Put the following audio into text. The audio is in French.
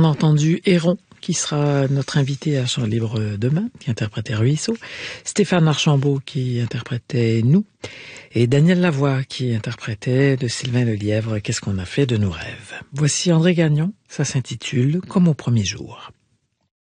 a entendu Héron, qui sera notre invité à Chant Libre demain, qui interprétait Ruisseau, Stéphane Archambault qui interprétait Nous, et Daniel Lavoie qui interprétait de Sylvain Lelièvre Qu'est-ce qu'on a fait de nos rêves. Voici André Gagnon, ça s'intitule Comme au premier jour.